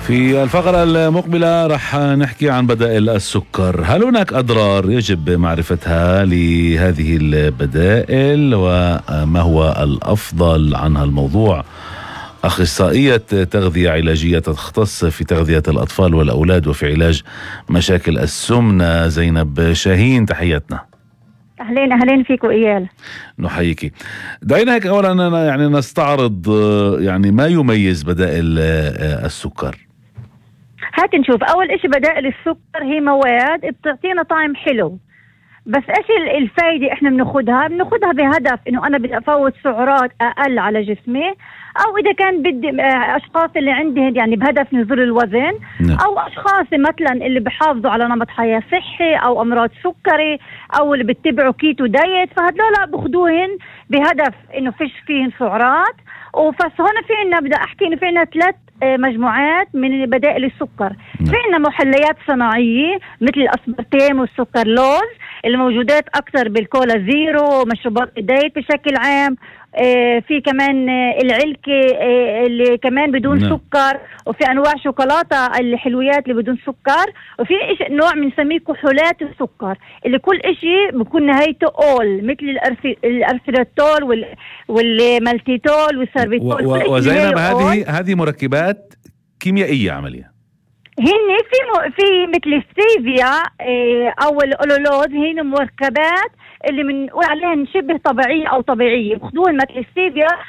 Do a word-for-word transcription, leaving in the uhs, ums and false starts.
في الفقرة المقبلة رح نحكي عن بدائل السكر. هل هناك أضرار يجب معرفتها لهذه البدائل وما هو الأفضل عن هالموضوع؟ أخصائية تغذية علاجية تختص في تغذية الأطفال والأولاد وفي علاج مشاكل السمنة زينب شاهين، تحياتنا. أهلين أهلين فيكم إيال. نحييكي. دعينا هيك أولا يعني نستعرض يعني ما يميز بدائل السكر. هات نشوف. أول إشي بدائل السكر هي مواد بتعطينا طعم حلو، بس إيش الفايدة إحنا بناخدها؟ بناخدها بهدف إنه أنا بدي أفوت سعرات أقل على جسمي، أو إذا كان بدي أشخاص اللي عندهم يعني بهدف نزول الوزن، أو أشخاص مثلا اللي بحافظوا على نمط حياة صحي أو أمراض سكري أو اللي بتتبعوا كيتو دايت، فهدول بأخدوهن بهدف إنه فيش فيهن سعرات. وفس هون في عنا بدي أحكي إنه في عنا ثلاث مجموعات من بدائل السكر. في عنا محليات صناعية مثل الأسبرتام والسكر لوز اللي موجودات أكثر بالكولا زيرو ومشروبات الدايت بشكل عام. آه في كمان آه العلكة آه اللي كمان بدون نعم. سكر. وفي أنواع شوكولاتة اللي حلويات اللي بدون سكر. وفي نوع بنسميه كحولات السكر اللي كل إشي بكون نهايته أول، مثل الأرثيراتول وال والمالتيتول والساربيتول. وزينب هذه هذه مركبات كيميائية عملية. هن في في مثل الستيفيا او الاولولوز، هن مركبات اللي بنقول عليها شبه طبيعيه او طبيعيه، بخدوها مثل الستيفيا